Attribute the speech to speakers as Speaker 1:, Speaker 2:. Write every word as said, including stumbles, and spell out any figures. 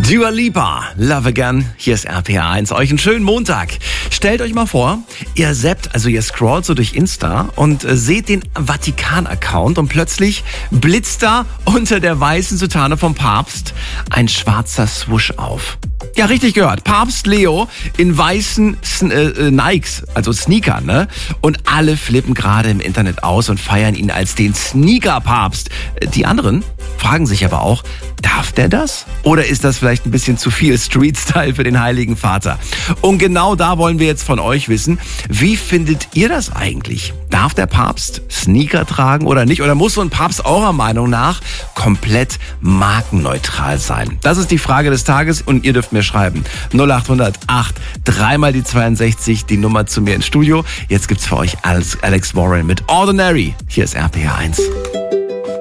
Speaker 1: Dua Lipa, Love Again, hier ist R P R eins. Euch einen schönen Montag. Stellt euch mal vor, ihr zappt, also ihr scrollt so durch Insta und äh, seht den Vatikan-Account und plötzlich blitzt da unter der weißen Soutane vom Papst ein schwarzer Swoosh auf. Ja, richtig gehört. Papst Leo in weißen äh, Nikes, also Sneakern, ne? Und alle flippen gerade im Internet aus und feiern ihn als den Sneaker-Papst. Die anderen fragen sich aber auch, darf der das? Oder ist das vielleicht ein bisschen zu viel Street-Style für den Heiligen Vater? Und genau da wollen wir jetzt von euch wissen, wie findet ihr das eigentlich? Darf der Papst Sneaker tragen oder nicht? Oder muss so ein Papst eurer Meinung nach komplett markenneutral sein? Das ist die Frage des Tages und ihr dürft mir schreiben. null acht null null acht, dreimal die zweiundsechzig, die Nummer zu mir ins Studio. Jetzt gibt's für euch Alex Warren mit Ordinary. Hier ist R P R eins.